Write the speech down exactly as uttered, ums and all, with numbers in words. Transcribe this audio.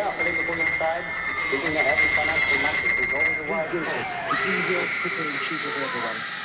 carefully before you decide. Keeping your head and financial matters is always a wise course. It's easier, quicker, and cheaper for everyone.